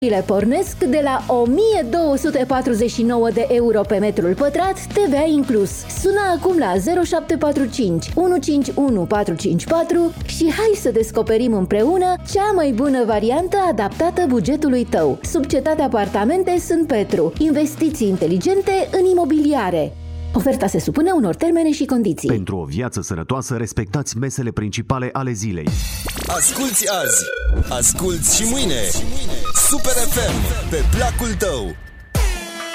Le pornesc de la 1249 de euro pe metrul pătrat, TVA inclus. Sună acum la 0745 151 454 și hai să descoperim împreună cea mai bună variantă adaptată bugetului tău. Subcetate Apartamente Sânt Petru. Investiții inteligente în imobiliare. Oferta se supune unor termene și condiții. Pentru o viață sănătoasă, respectați mesele principale ale zilei. Asculți azi, asculți și mâine. Super FM, pe placul tău.